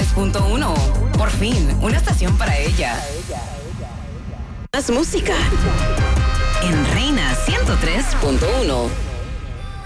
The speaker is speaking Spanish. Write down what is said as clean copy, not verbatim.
103.1. Por fin, una estación para ella. Más música en Reina 103.1.